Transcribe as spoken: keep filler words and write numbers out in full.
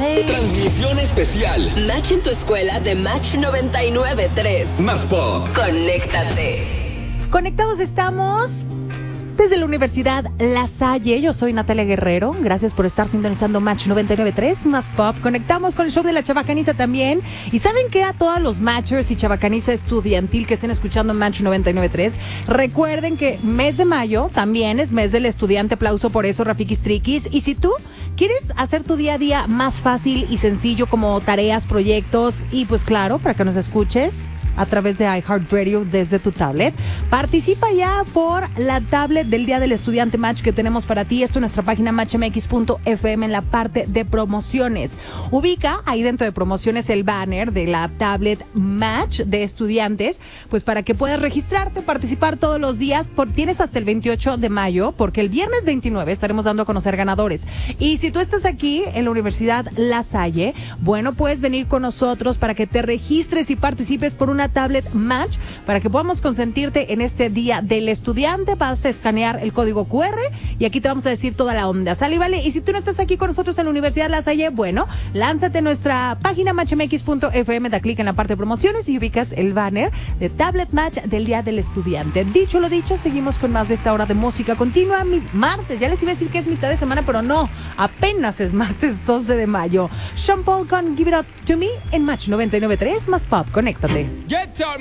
Transmisión especial. Match en tu escuela de Match noventa y nueve punto tres. Más pop. Conéctate. Conectados estamos desde la Universidad La Salle. Yo soy Natalia Guerrero. Gracias por estar sintonizando Match noventa y nueve punto tres, Más Pop. Conectamos con el show de la Chabacaniza también. Y ¿saben qué? A todos los Matchers y Chabacaniza estudiantil que estén escuchando Match noventa y nueve punto tres, recuerden que mes de mayo también es mes del estudiante. Aplauso por eso, Rafikis Triquis. Y si tú quieres hacer tu día a día más fácil y sencillo, como tareas, proyectos, y pues claro, para que nos escuches a través de iHeartRadio desde tu tablet, participa ya por la tablet del Día del Estudiante Match que tenemos para ti. Esto en nuestra página match m x punto f m en la parte de promociones. Ubica ahí dentro de promociones el banner de la tablet Match de estudiantes, pues para que puedas registrarte, participar todos los días. Por, tienes hasta el veintiocho de mayo, porque el viernes veintinueve estaremos dando a conocer ganadores. Y si tú estás aquí en la Universidad La Salle, bueno, puedes venir con nosotros para que te registres y participes por una tablet Match, para que podamos consentirte en este Día del Estudiante. Vas a escanear el código cu erre y aquí te vamos a decir toda la onda, ¿sale? Vale. Y si tú no estás aquí con nosotros en la Universidad La Salle, bueno, lánzate a nuestra página match m x punto f m, da clic en la parte de promociones y ubicas el banner de Tablet Match del Día del Estudiante. Dicho lo dicho, seguimos con más de esta hora de música continua. Mi martes, ya les iba a decir que es mitad de semana, pero no, apenas es martes doce de mayo. Sean Paul con Give It Up To Me en Match noventa y nueve punto tres, Más Pop. Conéctate. Get down.